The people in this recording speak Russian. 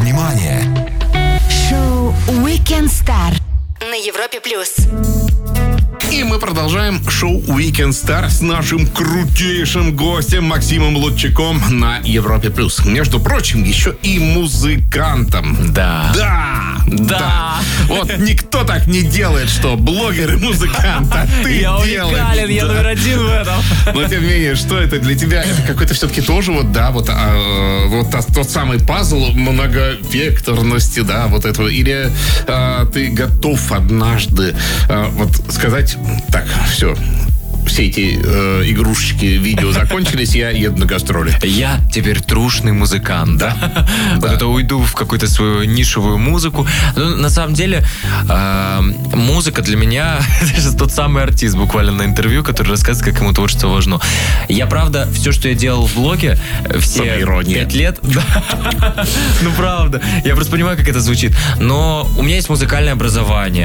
внимание! Шоу Weekend Star на Европе+. И мы продолжаем шоу Weekend Star с нашим крутейшим гостем Максимом Лутчаком на Европе+. Между прочим, еще и музыкантом. Да. Вот никто так не делает, что блогер и музыкант, а ты я делаешь. уникален, я номер один в этом. Но тем не менее, что это для тебя? Это какой-то все-таки тоже тот самый пазл многовекторности, да, вот этого. Или ты готов однажды сказать: так, все эти игрушечки, видео закончились, я еду на гастроли. Я теперь трушный музыкант, да? Вот это уйду в какую-то свою нишевую музыку. Но на самом деле музыка для меня это тот самый артист буквально на интервью, который рассказывает, как ему творчество важно. Я, правда, все, что я делал в блоге, все 5 лет... Ну, правда. Я просто понимаю, как это звучит. Но у меня есть музыкальное образование.